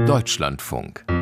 Deutschlandfunk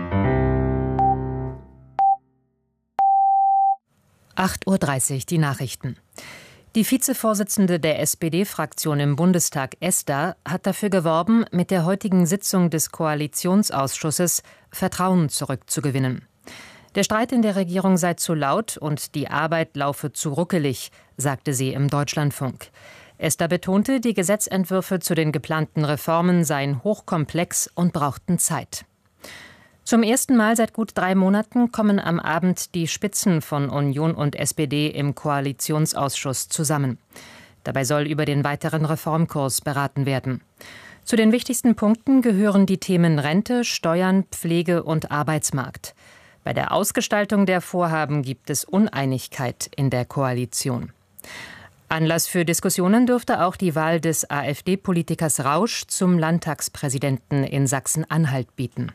8:30 Uhr, die Nachrichten. Die Vizevorsitzende der SPD-Fraktion im Bundestag, Esther, hat dafür geworben, mit der heutigen Sitzung des Koalitionsausschusses Vertrauen zurückzugewinnen. Der Streit in der Regierung sei zu laut und die Arbeit laufe zu ruckelig, sagte sie im Deutschlandfunk. Esther betonte, die Gesetzentwürfe zu den geplanten Reformen seien hochkomplex und brauchten Zeit. Zum ersten Mal seit gut 3 Monaten kommen am Abend die Spitzen von Union und SPD im Koalitionsausschuss zusammen. Dabei soll über den weiteren Reformkurs beraten werden. Zu den wichtigsten Punkten gehören die Themen Rente, Steuern, Pflege und Arbeitsmarkt. Bei der Ausgestaltung der Vorhaben gibt es Uneinigkeit in der Koalition. Anlass für Diskussionen dürfte auch die Wahl des AfD-Politikers Rausch zum Landtagspräsidenten in Sachsen-Anhalt bieten.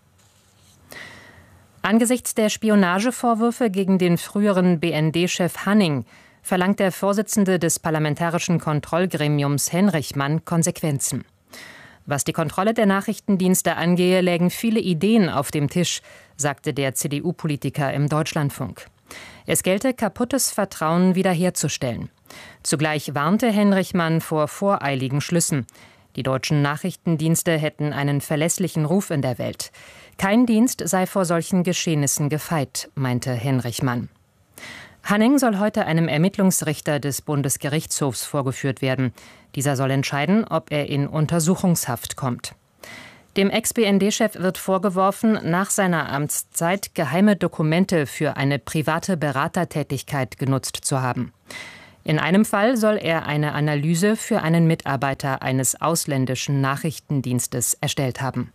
Angesichts der Spionagevorwürfe gegen den früheren BND-Chef Hanning verlangt der Vorsitzende des Parlamentarischen Kontrollgremiums Henrichmann Konsequenzen. Was die Kontrolle der Nachrichtendienste angehe, lägen viele Ideen auf dem Tisch, sagte der CDU-Politiker im Deutschlandfunk. Es gelte, kaputtes Vertrauen wiederherzustellen. Zugleich warnte Henrichmann vor voreiligen Schlüssen. Die deutschen Nachrichtendienste hätten einen verlässlichen Ruf in der Welt. Kein Dienst sei vor solchen Geschehnissen gefeit, meinte Henrichmann. Hanning soll heute einem Ermittlungsrichter des Bundesgerichtshofs vorgeführt werden. Dieser soll entscheiden, ob er in Untersuchungshaft kommt. Dem Ex-BND-Chef wird vorgeworfen, nach seiner Amtszeit geheime Dokumente für eine private Beratertätigkeit genutzt zu haben. In einem Fall soll er eine Analyse für einen Mitarbeiter eines ausländischen Nachrichtendienstes erstellt haben.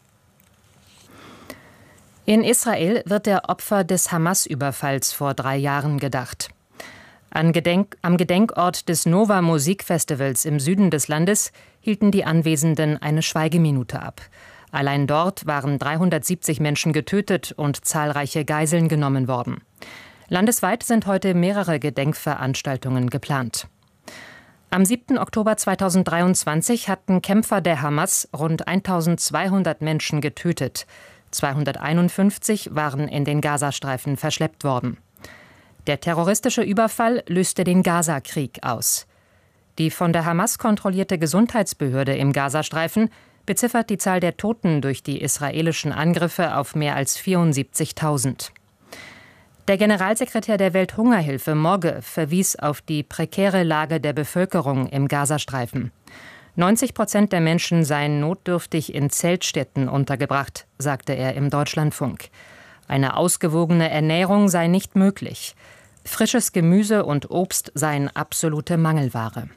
In Israel wird der Opfer des Hamas-Überfalls vor 3 Jahren gedacht. Am Gedenkort des Nova Musikfestivals im Süden des Landes hielten die Anwesenden eine Schweigeminute ab. Allein dort waren 370 Menschen getötet und zahlreiche Geiseln genommen worden. Landesweit sind heute mehrere Gedenkveranstaltungen geplant. Am 7. Oktober 2023 hatten Kämpfer der Hamas rund 1200 Menschen getötet. 251 waren in den Gazastreifen verschleppt worden. Der terroristische Überfall löste den Gaza-Krieg aus. Die von der Hamas kontrollierte Gesundheitsbehörde im Gazastreifen beziffert die Zahl der Toten durch die israelischen Angriffe auf mehr als 74.000. Der Generalsekretär der Welthungerhilfe Mogge verwies auf die prekäre Lage der Bevölkerung im Gazastreifen. 90% der Menschen seien notdürftig in Zeltstätten untergebracht, sagte er im Deutschlandfunk. Eine ausgewogene Ernährung sei nicht möglich. Frisches Gemüse und Obst seien absolute Mangelware.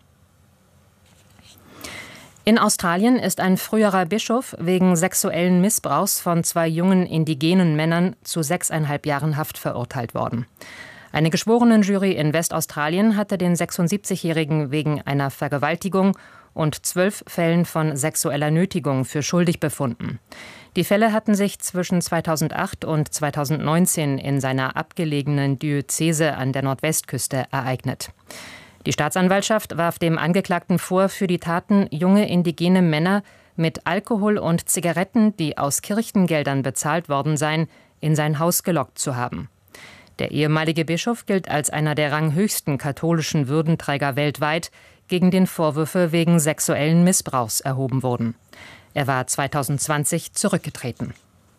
In Australien ist ein früherer Bischof wegen sexuellen Missbrauchs von 2 jungen indigenen Männern zu 6,5 Jahren Haft verurteilt worden. Eine Geschworenenjury in Westaustralien hatte den 76-Jährigen wegen einer Vergewaltigung und 12 Fällen von sexueller Nötigung für schuldig befunden. Die Fälle hatten sich zwischen 2008 und 2019 in seiner abgelegenen Diözese an der Nordwestküste ereignet. Die Staatsanwaltschaft warf dem Angeklagten vor, für die Taten junge indigene Männer mit Alkohol und Zigaretten, die aus Kirchengeldern bezahlt worden seien, in sein Haus gelockt zu haben. Der ehemalige Bischof gilt als einer der ranghöchsten katholischen Würdenträger weltweit, gegen den Vorwürfe wegen sexuellen Missbrauchs erhoben wurden. Er war 2020 zurückgetreten.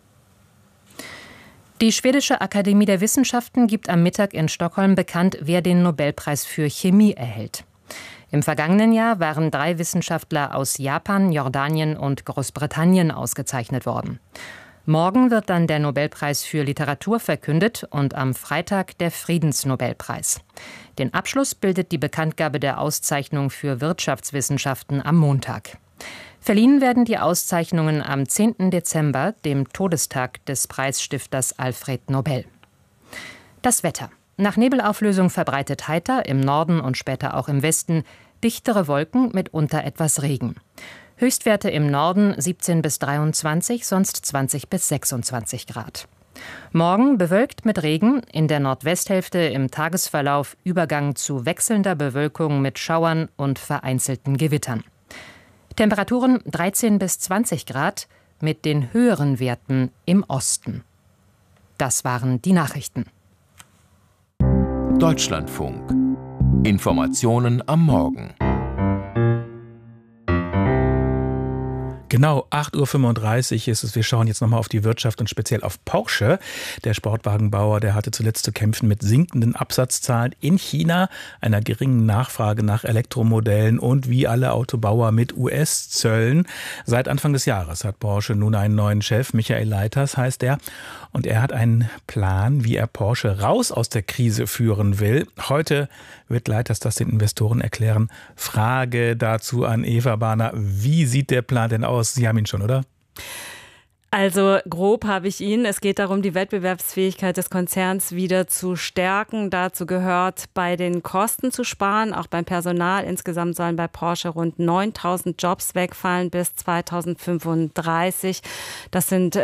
Die Schwedische Akademie der Wissenschaften gibt am Mittag in Stockholm bekannt, wer den Nobelpreis für Chemie erhält. Im vergangenen Jahr waren 3 Wissenschaftler aus Japan, Jordanien und Großbritannien ausgezeichnet worden. Morgen wird dann der Nobelpreis für Literatur verkündet und am Freitag der Friedensnobelpreis. Den Abschluss bildet die Bekanntgabe der Auszeichnung für Wirtschaftswissenschaften am Montag. Verliehen werden die Auszeichnungen am 10. Dezember, dem Todestag des Preisstifters Alfred Nobel. Das Wetter. Nach Nebelauflösung verbreitet heiter, im Norden und später auch im Westen, dichtere Wolken, mitunter etwas Regen. Höchstwerte im Norden 17 bis 23, sonst 20 bis 26 Grad. Morgen bewölkt mit Regen, in der Nordwesthälfte im Tagesverlauf Übergang zu wechselnder Bewölkung mit Schauern und vereinzelten Gewittern. Temperaturen 13 bis 20 Grad, mit den höheren Werten im Osten. Das waren die Nachrichten. Deutschlandfunk. Informationen am Morgen. Genau, 8.35 Uhr ist es. Wir schauen jetzt nochmal auf die Wirtschaft und speziell auf Porsche. Der Sportwagenbauer, der hatte zuletzt zu kämpfen mit sinkenden Absatzzahlen in China, einer geringen Nachfrage nach Elektromodellen und wie alle Autobauer mit US-Zöllen. Seit Anfang des Jahres hat Porsche nun einen neuen Chef, Michael Leiters heißt er. Und er hat einen Plan, wie er Porsche raus aus der Krise führen will. Heute wird Leiters das den Investoren erklären. Frage dazu an Eva Bahner. Wie sieht der Plan denn aus? Sie haben ihn schon, oder? Also grob habe ich ihn. Es geht darum, die Wettbewerbsfähigkeit des Konzerns wieder zu stärken. Dazu gehört, bei den Kosten zu sparen, auch beim Personal. Insgesamt sollen bei Porsche rund 9.000 Jobs wegfallen bis 2035. Das sind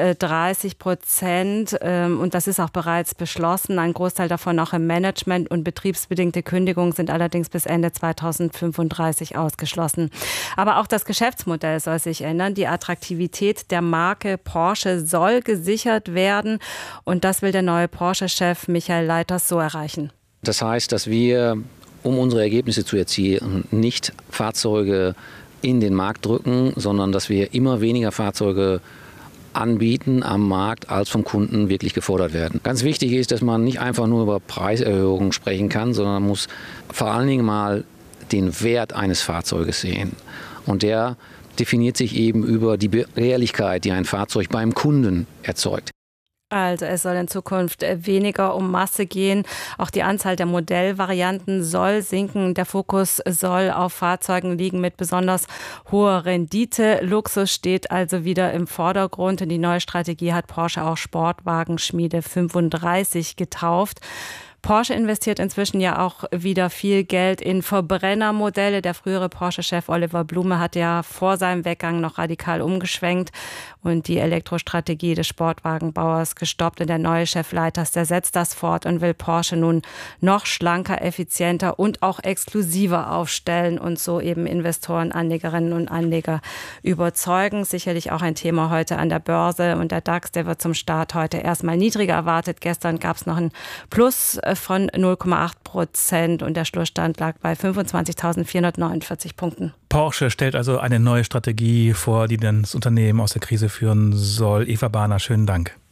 30%, und das ist auch bereits beschlossen. Ein Großteil davon auch im Management, und betriebsbedingte Kündigungen sind allerdings bis Ende 2035 ausgeschlossen. Aber auch das Geschäftsmodell soll sich ändern. Die Attraktivität der Marke Porsche soll gesichert werden, und das will der neue Porsche-Chef Michael Leiters so erreichen. Das heißt, dass wir, um unsere Ergebnisse zu erzielen, nicht Fahrzeuge in den Markt drücken, sondern dass wir immer weniger Fahrzeuge anbieten am Markt, als vom Kunden wirklich gefordert werden. Ganz wichtig ist, dass man nicht einfach nur über Preiserhöhungen sprechen kann, sondern man muss vor allen Dingen mal den Wert eines Fahrzeuges sehen. Und der definiert sich eben über die Begehrlichkeit, die ein Fahrzeug beim Kunden erzeugt. Also es soll in Zukunft weniger um Masse gehen. Auch die Anzahl der Modellvarianten soll sinken. Der Fokus soll auf Fahrzeugen liegen mit besonders hoher Rendite. Luxus steht also wieder im Vordergrund. Und die neue Strategie hat Porsche auch Sportwagenschmiede 35 getauft. Porsche investiert inzwischen ja auch wieder viel Geld in Verbrennermodelle. Der frühere Porsche-Chef Oliver Blume hat ja vor seinem Weggang noch radikal umgeschwenkt und die Elektrostrategie des Sportwagenbauers gestoppt. Und der neue Chef Leiters, der setzt das fort und will Porsche nun noch schlanker, effizienter und auch exklusiver aufstellen und so eben Investoren, Anlegerinnen und Anleger überzeugen. Sicherlich auch ein Thema heute an der Börse, und der DAX, der wird zum Start heute erstmal niedriger erwartet. Gestern gab es noch ein Plus von 0,8% und der Schlussstand lag bei 25.449 Punkten. Porsche stellt also eine neue Strategie vor, die das Unternehmen aus der Krise führen soll. Eva Bahner, schönen Dank.